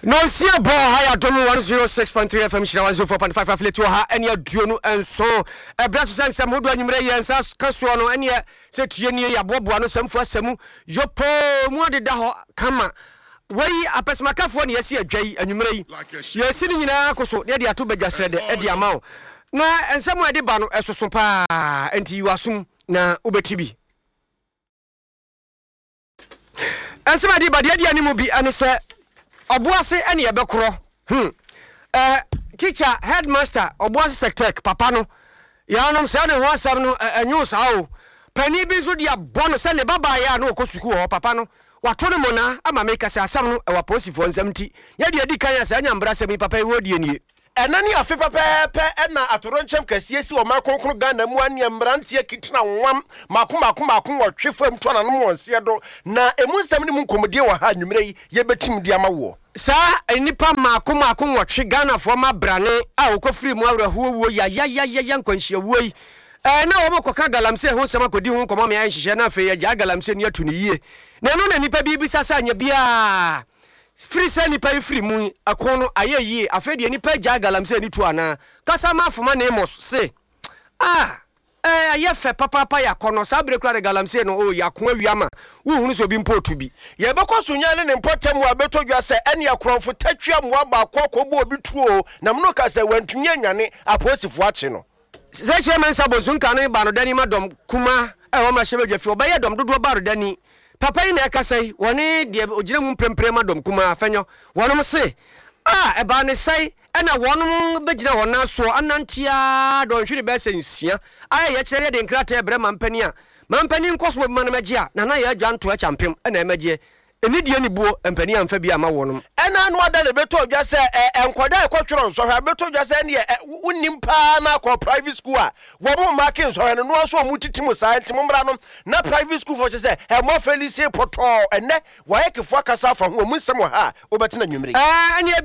No see a ball higher to 106.3 FM Shira 104.5 affiliate ha any aduonu enso e braso sensem hodo anyimre yensa kaso no ene se tuenie ya boboa no semfu asemu yopo mu adeda ho kama wei apesemakafo ne yesi adwai anyimre yi yesi ni nyina koso ne de ato badwasrede e de amawo na ensemu ede ba no esoso pa enti wasum na ubetibi ensemu ede ba de animu bi ane se Obuase ene yebekro teacher headmaster Obuase sectek papa no ya no se ne ho asam no enyu sa o pani bi so dia bono se ne baba ya no okosuku ho papa no wato ne mona ama make se asam no e wa posifo nsamti ya de adi kan ya se anyambra se mi papa wo die nie enani afi pepepe ena atoronchem kasie si o makonkro Ghana mu ane mrantie kitina wam makom wo twefam to na no wonse do na emunsam ne mu komodie wo ha nwumre yi yebetim di ama wo sa enipa makom wo twe Ghana fo ma brane a okofiri mu awraho wo ya nkwanhia wo yi na wo mokoka galamse ho nsam akodi ho nkomo me ya nhihye na afi ya galamse ne atu ne yie na no na nipa bi sasa anya bia free say nipa free mu akono ayeyi afedi nipa ja galamse ni tu ana kasa ma afoma na emos se ayefe papa ya kono sabre kura galamse no o yakon awiama wo hunu so bi mpotu bi ye bekoso nya ne mpotam wa betodwa se ene akrofo tatwa mu aba kokobo obi tuo na mno kasa wantunye nwane aposifo ache no se chairman sabozun kan ba no dani madom kuma wo ma shebedwa fi obaye dom dodo ba ro dani papa yi na ekasai woni de ogire mu premprema dom kuma afenyo wonom se eba ne sai ena wonom begina wona so anantia don hwiri be sensia ye kire de nkrata ebre mampani a mampani nkoso ma na magia na ya adwanto a champem ena magie enidie ni buo empani amfa bi ama wonom ena no ada le beto odwa se enkoda ekotworo nso ha beto odwa se ne unnim pa na ko private school a wo mo marking so no so mu titimu sa ntimo mra no na private school for se mo felice poto ene wa yekefo akasa fa ho mu nsem ha obeti na nwumre ene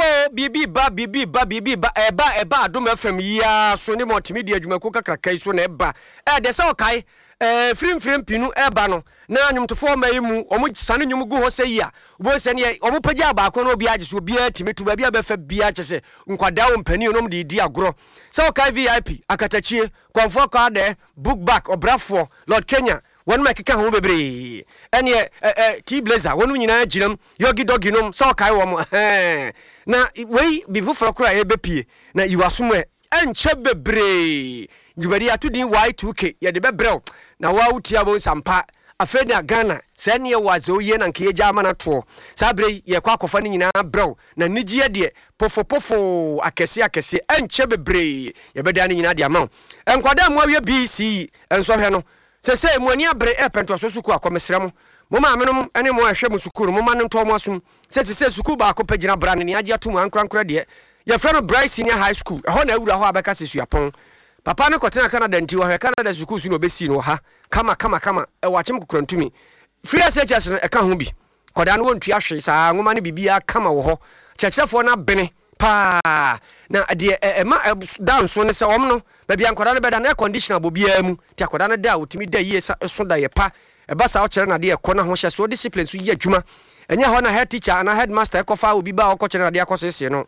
bibi ba eba adom fm ya so ne multimedia adwumako kakrakai so na eba de se okai frim pinu eba no na anwumtofo ma yimu omo sane nwum gu ho se yi a bo se ne omo pagya ba ko no bi age so bi atimetu ba bi abefa bi age se nkwada wo mpani onom de di agro se okai VIP akatachie konfo ka de book back obrafo Lord Kenya won ma keka ho bebre ene T Blazer wonu nyina ginam yogi dogi nom se okai wo mo na wei bibu foro kura e bepie na yiwasomwe enche bebre Jubari atudin Y2K ye de bebrel na wa utia bo sampa afeni Ghana se ne wazo ye na nke eja mana to sabre ye kwa kofa ni nyina brel na nigie de pofo akese enche bebre ye beda ni nyina de ama enkwada mu awie BC enso hwe no se mu ani abre epento so suku akomesrem mo ma menom ene mo ahwe mu sukuru mo ma nto mo asum se suku ba ko pagina brane ni age atum ankra de ye frɛ no Bright Senior High School ho na awura ho abeka sesuapon papa ne kotena Canada nti wo hwe Canada school su no besi no ha kama e wachem kokrantumi free SHS no eka ho bi koda no wontua hwe saa ngoma ne bibia kama wo ho chechefo na bene pa na de ema dance no se wom no ba bia nkoda no beda na conditioner bobia mu ti akoda no da otimi da yie so da ye pa e ba sa o kire na de ekona ho hye so discipline so yi adwuma enya ho na head teacher na headmaster ekofa obi ba okokire na de akosese no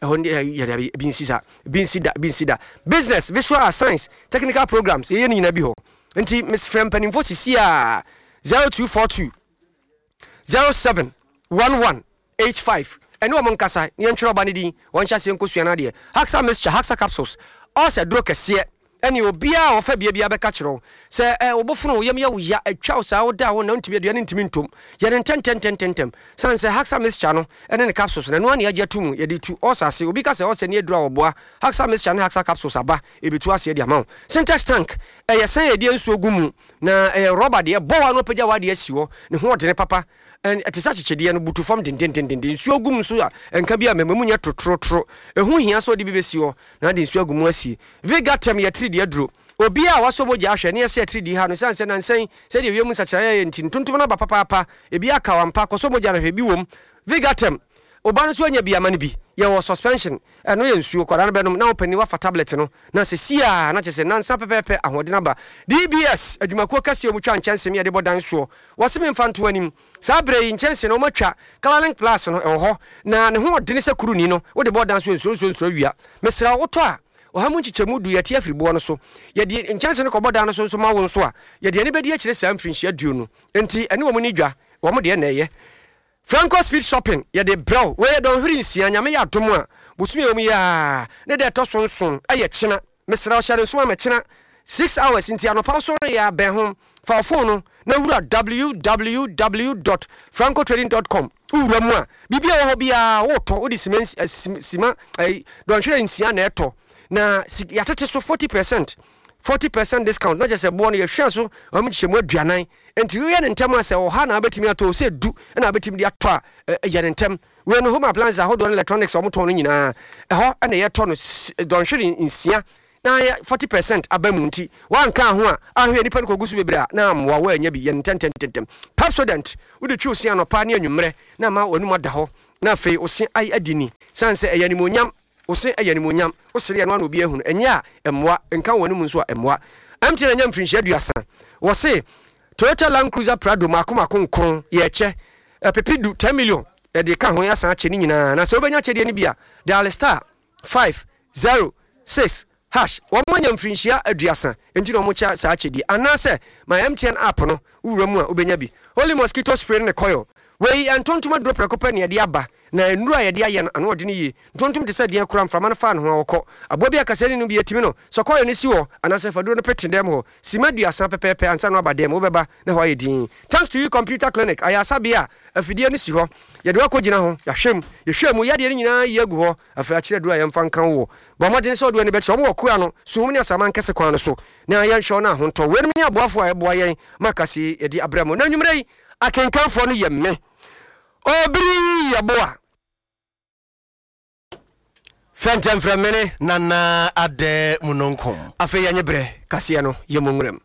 binsida business visual science technical programs ye ni na bi ho nti Miss Frempany fo sisi a 0242 071185 ene o monkasa ne ntwero ba ne din won hya se nkosua na de Haxa mixture Haxa capsules all se dro kese ene obia ofa bia beka kiro se obofunu yem ya wuya atwa sa woda wo na ntimi aduane ntimi ntom ye ne tentem sanse Haxa mixture no ene ne capsules na no ane agye tumu ye de tu osase obi ka se ose ne adura oboa Haxa mixture ne Haxa capsules aba ebetu ase de ama syntax tank ye san ye de nsu ogumu na rubber de bowa no pagya wa de asiwo ne ho de ne papa etisa chichede no butu fam den nsu ogum so a enka bia memamu nya trotro ehu hia so de bibesi ho na de nsu ogum asi Vegatem ye 3D aduro obi a waso boja ahwe ne se 3D ha no sanse na nsen se de wiemu sachara ye ntintuntum na ba papa ebi aka wampa koso moja na hwe bi wom Vegatem obanu so anya bia mane bi ye wo suspension eno ye nsuo kwara no benom na opani wa fa tablet no na se sia na chese na nsa pepepe ahode na ba DBS adwumako kase mu twa nchansem ye de bodan so wose me mfanto anim sabre yi nkyɛnse no matwa Colorlink Plus no ɛwɔ na ne ho ɔdene sɛ kuru ni no wo de bɔdan so nsuo wia mesra wotɔ a ɔha mu nkyekyɛmu du yɛte afiriboɔ no so yɛde nkyɛnse no kɔbɔdan no so ma wo nso a yɛde ani bɛdi akyerɛ saa mfirinhyia duo no enti ɛne wɔ mu ni dwa wɔ mo deɛ na ɛyɛ Franco Speed Shopping yɛde brɛw wɔyɛ dɔnhwere nsia nyame yɛ adom a bosumi yɛ mu yɛ ne de ɛtɔ so nson ɛyɛ kyena mesra wo hyɛre nso amɛkyena 6 hours nti anɔpa so yɛ abɛn ho fa phone no na wura www.francotrading.com wura mu a bibia wɔ hɔ bia wotɔ wode sima dɔnhwere nsia na ɛtɔ na yɛatete so 40% discount not just a bono your share so amchemu aduanan enti we yen ntem ase wo ha na betimi ato se du na betimi de ato yen ntem we no home appliances hold on electronics o moto no nyina ho na ye to no don hwere nsia na 40% abamu nti wan ka ho a ahwe nipa no kogusu bebra na amwa wa anya bi yen tentem Pepsodent wo de twi osia no pa na anwumre na ma onum ada ho na afei osi ai adini sanse eyanimonyam ose eyanimonyam osere no na obi ehunu enya emwa nka wonum nso a emwa amti na nyam finhia duasa wo se Toyota Land Cruiser Prado makomako nkron ye che pepidu 10 million e de ka ho ya san che ni nyina na se obenya che de ni bia dial star 506 hash wo nyam finhia aduasa enti no mo cha sa che di anase my MTN app no wura mu a obenya bi Holy Mosquito Spray ne coil we antontuma drop rekopa ne de aba na enura ye de aye no ano de ne yi ntontom de se de akura mframa no fa no ho akọ abo bia kasani no bi yetimi no so koyo ne si wo anase faduro no peti dem ho simadu asan pepepe ansa no abadem wo beba na ho ayedin thanks to you computer clinic ayasa bia afidie no si ho ye de wakọ gina ho yahwem yehwem ya de nyina yegu ho afa akire duro ayem fankan wo bo modene se odo ne be che omo wakọ ano sum ne asama nkese kwan no so na ayen hwo na ho nto we ne aboafo a eboa yen makasi ye di abramo na nwumrei akenkanfo no ye me obiri yaboa Fentem fremene nana ade munonkom afi yanye bre kase no yemongrem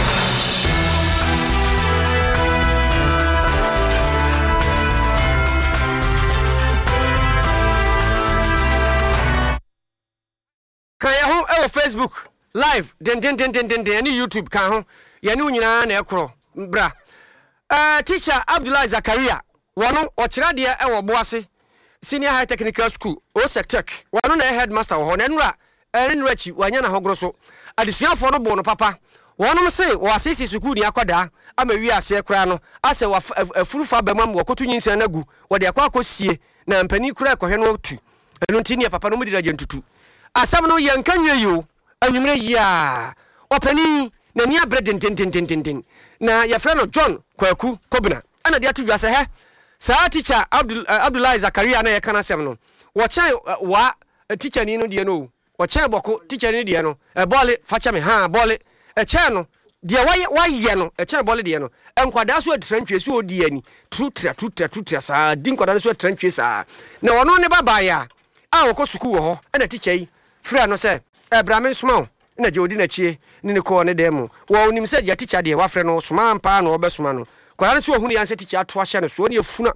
kaya ho e Facebook live den ni YouTube kan ho ye ne nyina na ekro bra teacher Abdullah Zakaria wono okira de e wo boase Senior High Technical School Osectech wano na headmaster wo na nura chi wanya na hogro so adesuafo no bo no papa wono se wo asisi school ni akwada ama wi ase kra no ase wa afurufa bamam wo kotu nyinsa na gu wo de akosie na mpani kra akohwe no tu enu ntini papa no mudira jentutu asam no yanka nwe yo anwumre yi a opani na ni abre den na ya frɛ no John Kwaku Kobina ana de atu dwase he Sa teacher Abdullah Zakaria na ye kana sem no wo chan wa teacher ni no de no wo chan boko teacher ni de no e bole facha me ha bole e chan no de wa ye no e chan bole de no enkwada so atrantwe so odi ani trutra sa di nkwada so atrantwe sa na wono ne baba ya a wo ko suku wo ho na teacher yi fra no se e bra me soma na je odi na chie ni ne ko ne dem wo nim se je teacher de wa frɛ no soma mpa na wo besoma no kwara so hunu yanse teacher ato ahye no so ne funa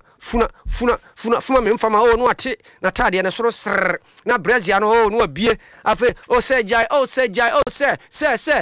me mfama o no ate na tade ne soro sr na brazia no o no abie afa o se jai se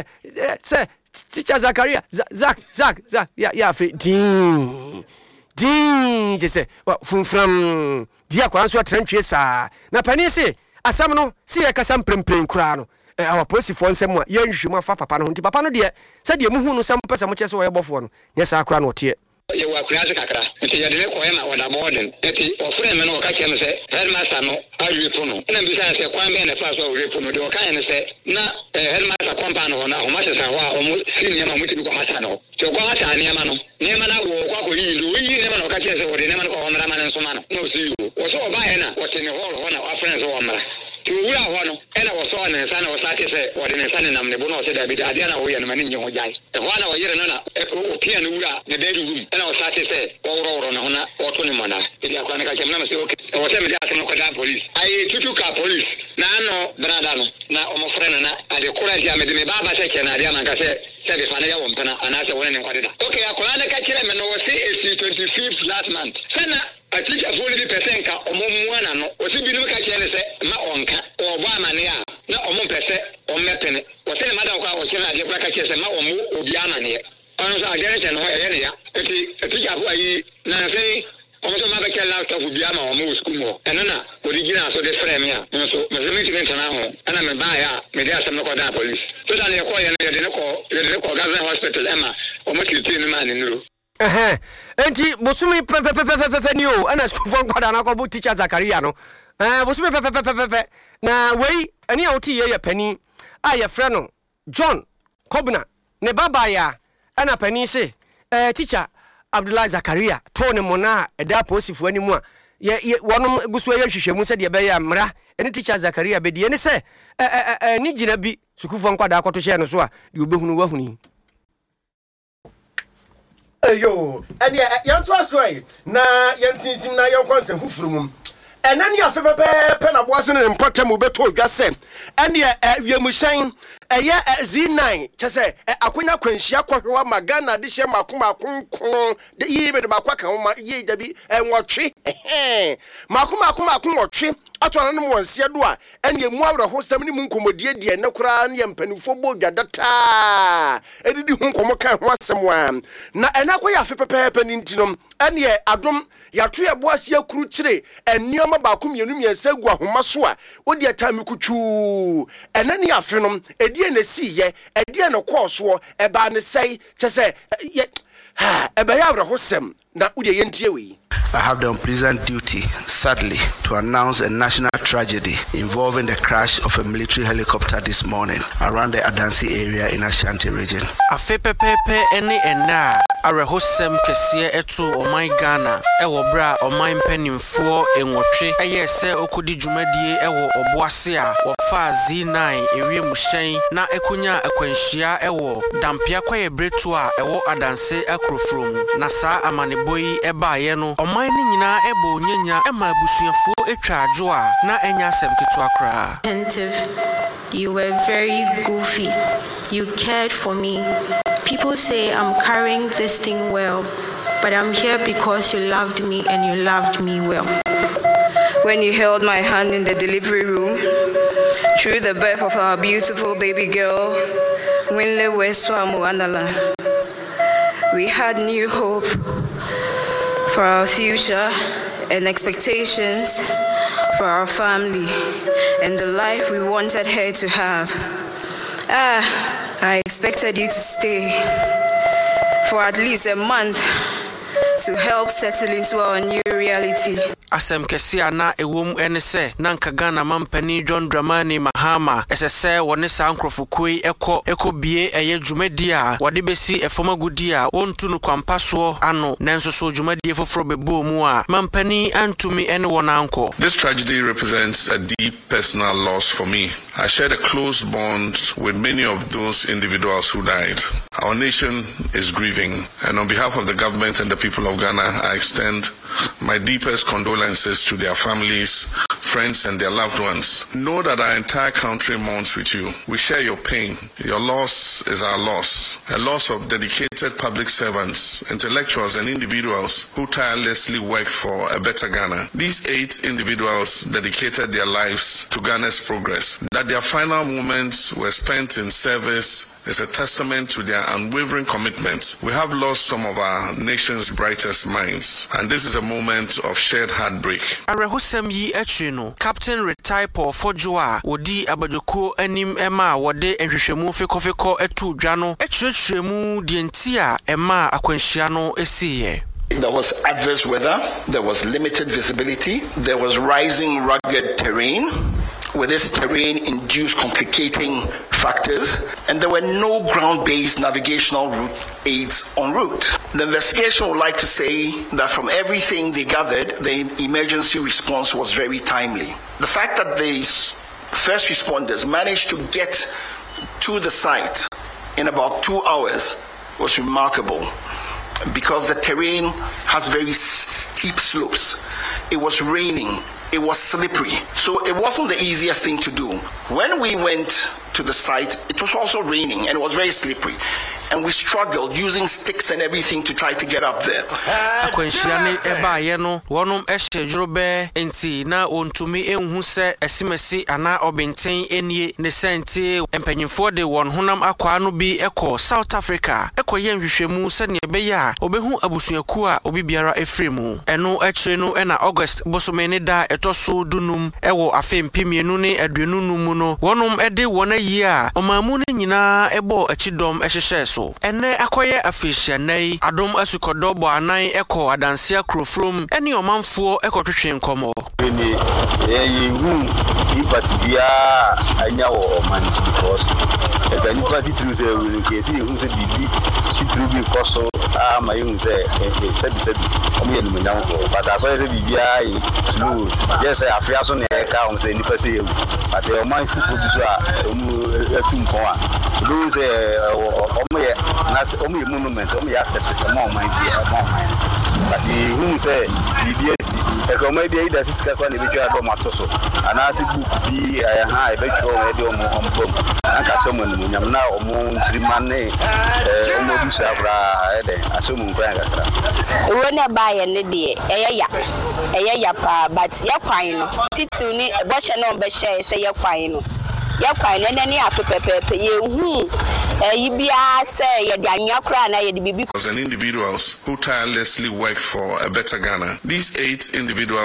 teacher Zakaria Zak ya fe din je se funfram dia kwara so atrantwe sa na pani se asam no se ye kasa mprempren kura no our policy for nsem a ye nhwehwemu afa papa no nti papa no de se de muhu no sam pesa mo chese wo ye bofo no yes akura no tie ye wa kura se kakra nti ye de ko ye ma wada boarding nti ofure me no ka kye me se headmaster no ayi po no na bi sa se kwan be na fa so ayi po no de o kan ne se na headmaster compound no na ho ma se sa wa o mo senior ma mo ti ko mata no ti ko mata ne ma no wo kwa ko yi ne ma no ka kye se wo de ne ma no ko ho mra ma ne so ma no no si wo so ba ye na wo te ne ho na wa friends wo mra wura ho no ena wo so na nsa na wo sate se wo de nsa ne nam ne bo no se da bi ade na wo ye no mani nye ho jai e ho na wo yere no na o pia no wura ne bedroom room ena wo sate se wo woro na ho na wo to ne mana e akwa ne ka kem na me se o wo se me da se no ko da police ai tutu ka police na no brada no na o mo frena na ade kura dia me de me baba se ke na ade na ka se be fa na ya wo mpana ana se wo ne kwade da okay akwa ne ka kire me no wo se AC 25th last month sana a teacher for the percent ka omomwana no o si bi no ka kire se ma onka o bo amane a na omo pese o mepene o se madam kwa o kire ade kwa ka kire se ma omo obi amane ɔno so agyere no ɛyɛ ne ya eti teacher fo ayi na sɛ ɔmo so ma bɛkɛ laptop bi ama ɔmo wɔ school mu ɛno na wɔde gyina so de frɛ me a nso mɛsɛ metumi ntena ho ɛna mebaeɛ a mede asɛm no kɔdaa police so da ne yɛkɔɔyɛ no yɛde ne kɔ government hospital ɛma ɔmo tiritiri no maa ne nuro enti bosumi pɛpɛpɛpɛpɛ ni o ana school nkwada na kɔbu teacher Zakaria no bosumi pɛpɛpɛpɛpɛ na wei ɛne a wote yɛ pani a yɛfrɛ no John Kobna ne baba ya ana pani se teacher Abdullah Zakaria to ne mona ɛda posifo animu a wɔnom gusu yɛ hwehwɛmu sɛ de bɛyɛ amra ɛne teacher Zakaria bɛdi ɛne sɛ ni gina bi sukufo nkwada akɔto hyɛ no so a de obehunu wahuni Ayo, and yanto asoi na yantinsim na yankwansem fufurumum. Ɛna ne afe pɛpɛpɛ na boase ne mpɔtɛ mu beto dwasɛ ɛne wiamuhyɛn ɛyɛ Z9 kyɛ sɛ akonya kwanhyia kɔhwewa magana de hyɛ makomakonko de yi be de bakwa kan ma yi dabi nwɔtwe makomakonwɔtwe atwana no wonse do a ɛne mu awre ho sɛm ne mu nkomodie die ne kora ne yampanifo bo dwadata edidi hu nkomo kan ho asɛm wa na ɛna kɔ yɛ afe pɛpɛpɛ ne ntinom ɛne adom yato yɛ boase akuru kyire ɛnneɔma baako mienu miɛnsa gu ahoma so a wodi atami kutu ɛna ne afe nom edie na siye edie na kɔɔso ɛba ne sɛi kyɛ sɛ ɛbɛyɛ awre ho sɛm na wodi yɛntie wi. I have the unpleasant duty, sadly, to announce a national tragedy involving the crash of a military helicopter this morning around the Adansi area in Ashanti region. Afe pepepe ene ena arehosem kesiye etu omai Ghana ewo bra omai mpenimfo enwotwe eye se okodi dwumadie ewo oboase a wofa Z9 ewie muhyen na ekunya akwanhyia ewo dampia kwaye bretu a ewo Adansi akrofrom na saa amaneboyi ebaaye no omai ni nyina ebo nyanya ema abusuafo etwa adwo a na enya asem ketu akra. You were very goofy. You cared for me. People say I'm carrying this thing well, but I'm here because you loved me and you loved me well. When you held my hand in the delivery room, through the birth of our beautiful baby girl, Winle Weswamu Anala, we had new hope for our future and expectations for our family and the life we wanted her to have. I expected you to stay for at least a month to help settle into our new reality. Asem kesia na ewom ene se na nka Ghana mampani John Dramani Mahama esese woni sa nkrofukui eko bie eye dwumadi a wode besi efomagudi a wontu no kwampaso ano nanso so dwumadi foforo bebo mu a mampani antumi ene wonanko. This tragedy represents a deep personal loss for me. I shared a close bond with many of those individuals who died. Our nation is grieving, and on behalf of the government and the people of Ghana, I extend my deepest condolences to their families, friends, and their loved ones. Know that our entire country mourns with you. We share your pain. Your loss is our loss, a loss of dedicated public servants, intellectuals, and individuals who tirelessly worked for a better Ghana. These 8 individuals dedicated their lives to Ghana's progress. That their final moments were spent in service is a testament to their unwavering commitment. We have lost some of our nation's brightest minds, and this is a moment of shared heartbreak. Arehosem yi etwe no Captain Retired Paul Fojua wodi abadoko anim ema wode ehwehwemu fekofeko etu dwa no etwetwemu die ntia ema akwanhyia no esiye. There was adverse weather, there was limited visibility, there was rising rugged terrain. With this terrain induced complicating factors, and there were no ground-based navigational route aids en route. The investigation would like to say that from everything they gathered, the emergency response was very timely. The fact that the first responders managed to get to the site in about 2 hours was remarkable, because the terrain has very steep slopes. It was raining. It was slippery, so it wasn't the easiest thing to do. When we went to the site, it was also raining and it was very slippery. and we struggled using sticks and everything to try to get up there. Akwensiane eba ye no wonom ehye dworobe enti na ontumi enhu se esimesi ana obenten enie ne senti empanyimfo de won honam akwa no bi eko South Africa ekoye nhwehwemu se ne beya obehu abusuaku a obi biara efremu eno ekire no na August bosomene da etoso dunum ewo afempemienu ne aduenunum no wonom ede wona yi a omamu ne nyina ebo akidom ehyehyɛ so ene akoye afishia nei adom asukodobo anan eko adansia krofrom ene omanfo ekotwetwe nkomo ni yehu ibatibia anya wo manji because egani party through say we can see who say bibi through be koso ma you say sabi omo ye no nyam ko but afa say bibia yi no yes afia so na ka omo say nipa say but o man fufu bi so a omo atum ko a do say omo ye na omo ye monument omo ya set omo man bi but who say bibia si e ko ma bi da sika kwa na bi twa do matoso ana si book bi ha e be twa e de omo bom anka so mo nyam na omo ntirimane omo bi sa bra e de asomu nkwan kakra wona ba ye ne de eye ya pa but ye kwan no titu ni bo hye no be hye se ye kwan no ye kwan ne ne apepepepe ye hu yibia se ye de anwa kra na ye de bibi as an individuals who tirelessly work for a better Ghana. These 8 individuals